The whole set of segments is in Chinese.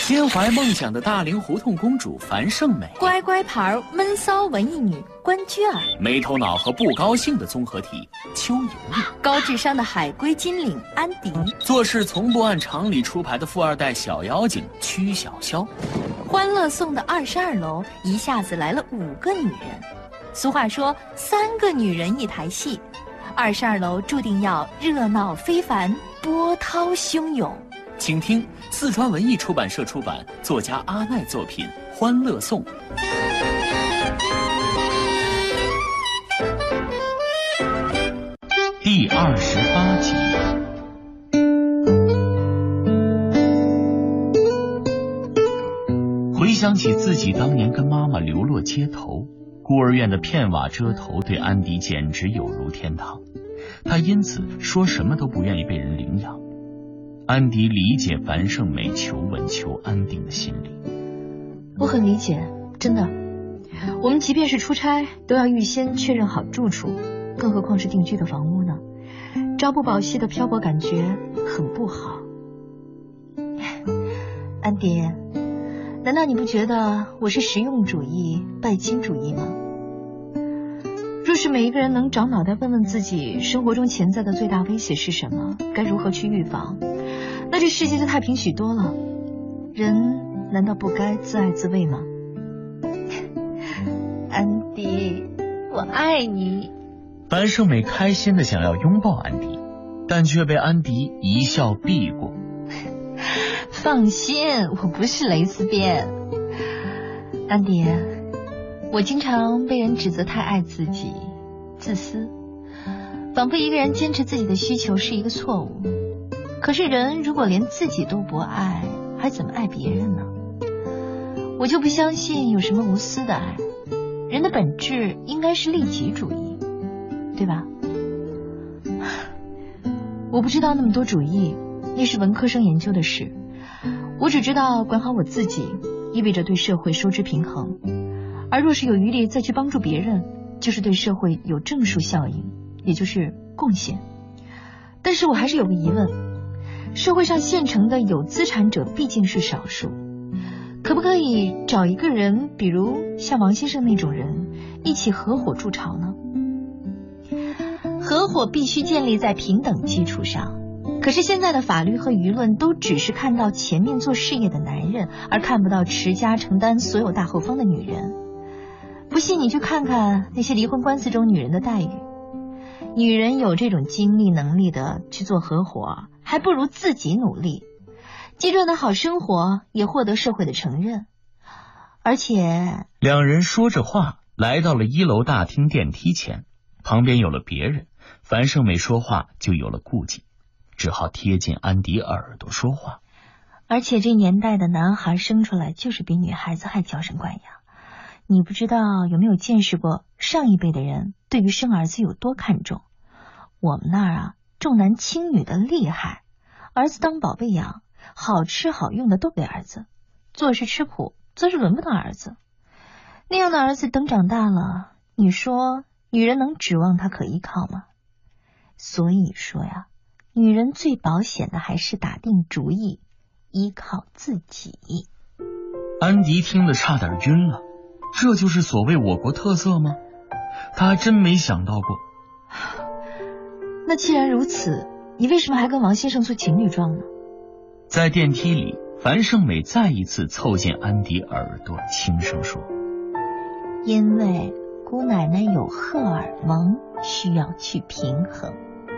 心怀梦想的大龄胡同公主樊胜美， 乖乖牌闷骚文艺女关雎尔， 没头脑和不高兴的综合体邱莹莹， 高智商的海归金领安迪， 做事从不按常理出牌的富二代小妖精曲筱绡。 欢乐颂的22楼一下子来了5个女人。俗话说3个女人一台戏，22楼注定要热闹非凡，波涛汹涌。 请听四川文艺出版社出版，作家阿奈作品《欢乐颂》第28集。回想起自己当年跟妈妈流落街头，孤儿院的片瓦遮头对安迪简直有如天堂，他因此说什么都不愿意被人领养。安迪理解樊胜美求稳求安定的心理。 我很理解，真的。我们即便是出差，都要预先确认好住处，更何况是定居的房屋呢？朝不保夕的漂泊感觉很不好。安迪，难道你不觉得我是实用主义、拜金主义吗？若是每一个人能长脑袋问问自己，生活中潜在的最大威胁是什么，该如何去预防，那这世界就太平许多了。人难道不该自爱自卫吗？安迪，我爱你。 樊胜美开心的想要拥抱安迪，但却被安迪一笑避过。 放心，我不是蕾丝边。安迪，我经常被人指责太爱自己，自私，仿佛一个人坚持自己的需求是一个错误。可是人如果连自己都不爱，还怎么爱别人呢？我就不相信有什么无私的爱。人的本质应该是利己主义，对吧？我不知道那么多主义，那是文科生研究的事。我只知道管好我自己意味着对社会收支平衡，而若是有余力再去帮助别人，就是对社会有正数效应，也就是贡献。但是我还是有个疑问，社会上现成的有资产者毕竟是少数，可不可以找一个人，比如像王先生那种人，一起合伙筑巢呢？合伙必须建立在平等基础上，可是现在的法律和舆论都只是看到前面做事业的男人，而看不到持家承担所有大后方的女人。不信你去看看那些离婚官司中女人的待遇。女人有这种精力能力的去做合伙，还不如自己努力，既赚得好生活，也获得社会的承认。而且两人说着话来到了1楼大厅电梯前，旁边有了别人，樊胜美说话就有了顾忌，只好贴近安迪耳朵说话。 而且这年代的男孩生出来就是比女孩子还娇生惯养。你不知道有没有见识过上一辈的人对于生儿子有多看重。我们那儿啊，重男轻女的厉害，儿子当宝贝养，好吃好用的都给儿子，做事吃苦则是轮不到儿子。那样的儿子等长大了，你说女人能指望他可依靠吗？所以说呀，女人最保险的还是打定主意依靠自己。 安迪听得差点晕了，这就是所谓我国特色吗？他还真没想到过。 那既然如此，你为什么还跟王先生做情侣状呢？ 在电梯里，樊胜美再一次凑近安迪耳朵轻声说， 因为姑奶奶有荷尔蒙需要去平衡。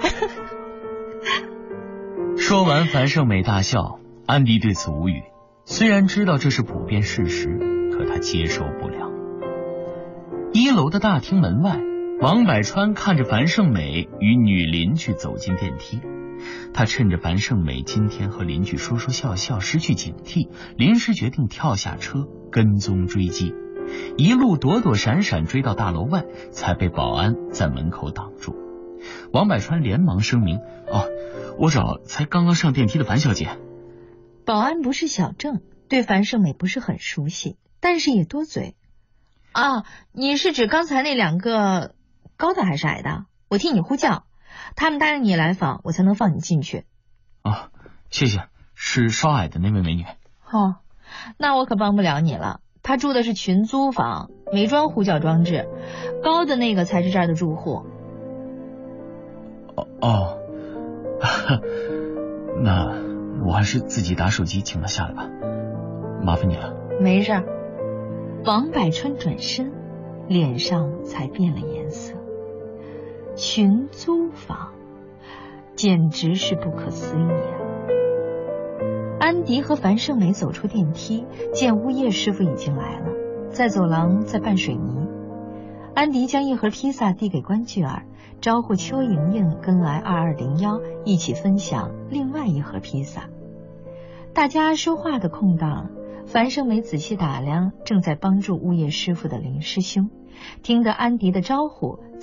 说完，樊胜美大笑，安迪对此无语，虽然知道这是普遍事实，可他接受不了。1楼的大厅门外，王百川看着樊胜美与女邻居走进电梯，他趁着樊胜美今天和邻居说说笑笑失去警惕，临时决定跳下车跟踪追击，一路躲躲闪闪追到大楼外，才被保安在门口挡住。王百川连忙声明，我找才刚刚上电梯的樊小姐。 保安不是小郑，对樊胜美不是很熟悉，但是也多嘴。你是指刚才那2个高的还是矮的？我替你呼叫，他们答应你来访，我才能放你进去。 谢谢，是稍矮的那位美女。 那我可帮不了你了。他住的是群租房，没装呼叫装置，高的那个才是这儿的住户。 哦，那我还是自己打手机请他下来吧，麻烦你了。 没事。王百川转身，脸上才变了颜色。群租房，简直是不可思议啊！安迪和樊胜美走出电梯，见物业师傅已经来了，在走廊在拌水泥。安迪将一盒披萨递给关雎尔，招呼邱莹莹跟来2201一起分享另外一盒披萨。大家说话的空档，樊胜美仔细打量正在帮助物业师傅的林师兄，听得安迪的招呼，